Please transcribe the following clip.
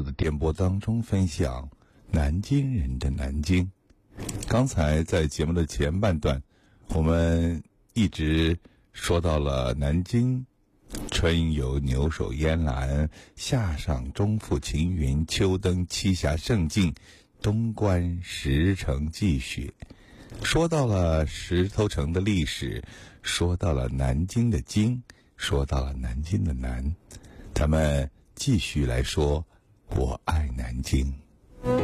的电波当中分享南京人的南京。刚才在节目的前半段，我们一直说到了南京，春有牛首烟岚，夏上中覆晴云，秋登栖霞胜境，东观石城积雪。说到了石头城的历史，说到了南京的京，说到了南京的南。咱们继续来说我爱南京。